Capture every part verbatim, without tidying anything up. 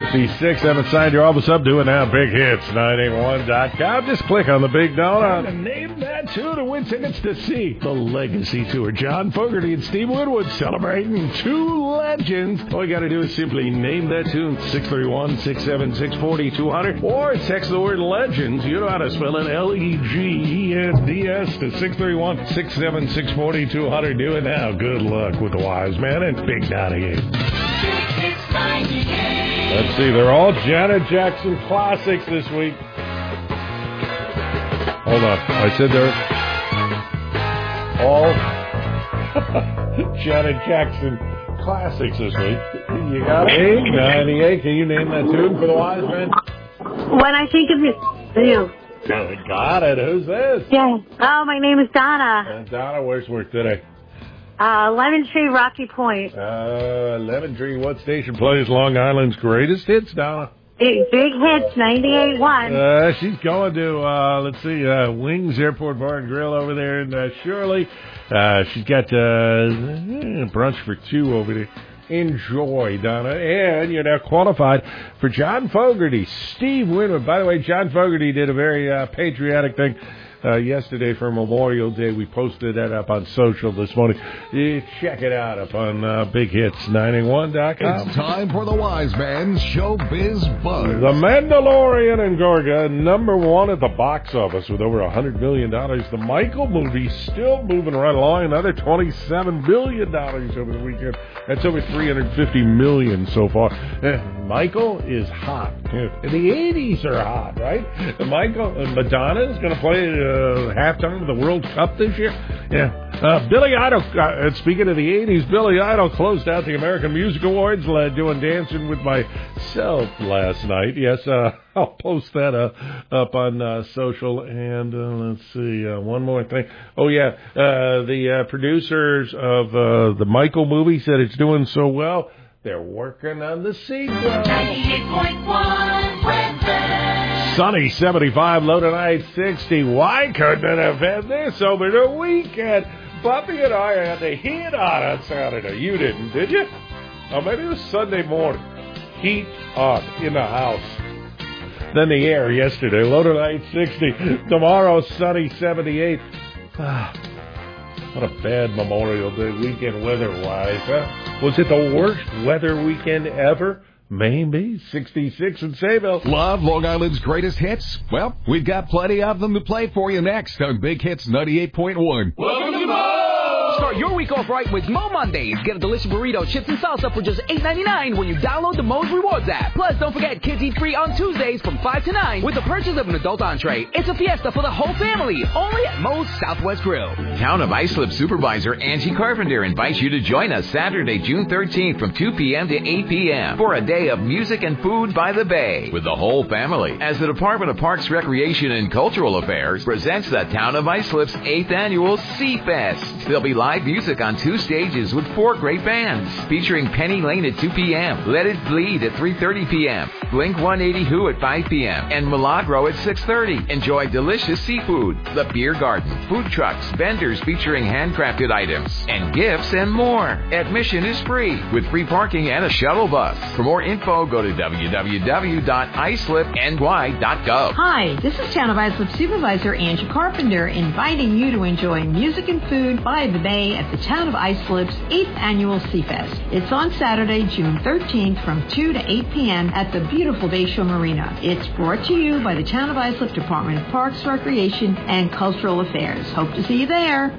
fifty-six. Haven't signed your album up. Do it now. Big Hits nine eight one dot com. Just click on the big donut. And name that tune to win tickets to see the Legacy Tour. John Fogerty and Steve Winwood celebrating two legends. All you got to do is simply name that tune. six three one, six seven six, four two zero zero. Or text the word legends. You know how to spell it. L E G E N D S to six three one, six seven six, four two zero zero. Do it now. Good luck with the Wise Man and Big ninety-eight. Let's see. They're all Janet Jackson classics this week. Hold on. I said they're all Janet Jackson classics this week. You got it? Big ninety-eight. Can you name that tune for the Wise Man? When I think of you. Got it. Who's this? Yeah. Oh, my name is Donna. Uh, Donna, where's work today? Uh, Lemon Tree, Rocky Point. Uh, Lemon Tree. What station plays Long Island's greatest hits, Donna? Big, big Hits, ninety-eight point one. Uh, she's going to, uh, let's see, uh, Wings Airport Bar and Grill over there in uh, Shirley. Uh, she's got uh, brunch for two over there. Enjoy, Donna. And you're now qualified for John Fogerty, Steve Winwood. By the way, John Fogerty did a very uh, patriotic thing uh, yesterday for Memorial Day. We posted that up on social this morning. You check it out up on uh, big hits nine eight one dot com. It's time for the Wise Man's Showbiz Buzz. The Mandalorian and Gorga, number one at the box office with over one hundred million dollars. The Michael movie still moving right along, another twenty-seven billion dollars over the weekend. That's over three hundred fifty million dollars so far. Eh, Michael is hot. And the eighties are hot, right? And Michael, and Madonna is going to play uh, halftime of the World Cup this year. Yeah. Uh, Billy Idol, uh, speaking of the eighties, Billy Idol closed out the American Music Awards uh, doing Dancing with Myself last night. Yes, uh, I'll post that uh, up on uh, social. And uh, let's see, uh, one more thing. Oh, yeah, uh, the uh, producers of uh, the Michael movie said it's doing so well, they're working on the sequel. ninety-eight point one weather. Sunny seventy-five, low tonight sixty. Why couldn't it have had this over the weekend? Buffy and I had the heat on on Saturday. You didn't, did you? Oh, maybe it was Sunday morning. Heat on in the house. Then the air yesterday, low tonight sixty. Tomorrow, sunny seventy-eight. Ah, what a bad Memorial Day weekend weather-wise, huh? Was it the worst weather weekend ever? Maybe. sixty-six in Sayville. Love Long Island's greatest hits? Well, we've got plenty of them to play for you next on Big Hits ninety-eight point one. Welcome to Mo! Start your week off right with Mo Mondays. Get a delicious burrito, chips, and salsa for just eight ninety-nine when you download the Mo's Rewards app. Plus, don't forget Kids Eat Free on Tuesdays from five to nine with the purchase of an adult entree. It's a fiesta for the whole family, only at Mo's Southwest Grill. Town of Islip Supervisor Angie Carpenter invites you to join us Saturday, June thirteenth from two p.m. to eight p.m. for a day of music and food by the bay with the whole family as the Department of Parks, Recreation, and Cultural Affairs presents the Town of Islip's eighth Annual Sea Fest. There'll be live music on two stages with four great bands featuring Penny Lane at two p.m., Let It Bleed at three thirty p.m., Blink one eighty Who at five p.m., and Milagro at six thirty. Enjoy delicious seafood, the beer garden, food trucks, vendors featuring handcrafted items, and gifts and more. Admission is free with free parking and a shuttle bus. For more info, go to w w w dot islip n y dot gov. Hi, this is Town of Islip Supervisor Angie Carpenter inviting you to enjoy music and food by the bay at the Town of Islip's eighth Annual Sea Fest. It's on Saturday, June thirteenth from two to eight p.m. at the beautiful Bayshore Marina. It's brought to you by the Town of Islip Department of Parks, Recreation, and Cultural Affairs. Hope to see you there.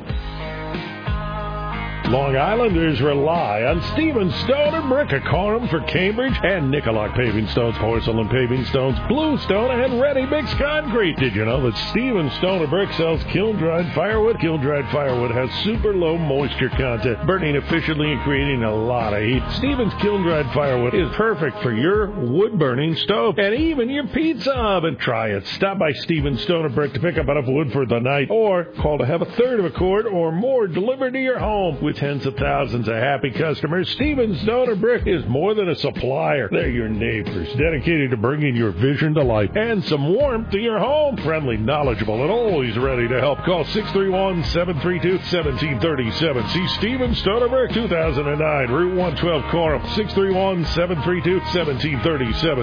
Long Islanders rely on Stephen Stone and Brick Corum for Cambridge and Nicolak Paving Stones, Porcelain Paving Stones, Bluestone, and Ready Mix Concrete. Did you know that Stephen Stone and Brick sells kiln-dried firewood? Kiln-dried firewood has super low moisture content, burning efficiently and creating a lot of heat. Stephen's kiln-dried firewood is perfect for your wood-burning stove and even your pizza oven. Try it. Stop by Stephen Stone and Brick to pick up enough wood for the night, or call to have a third of a cord or more delivered to your home. With tens of thousands of happy customers, Stephen Stone and Brick is more than a supplier. They're your neighbors, dedicated to bringing your vision to life and some warmth to your home. Friendly, knowledgeable, and always ready to help. Call six three one, seven three two, one seven three seven. See Stephen Stone and Brick, two thousand nine, Route one twelve, Coram, six three one, seven three two, one seven three seven.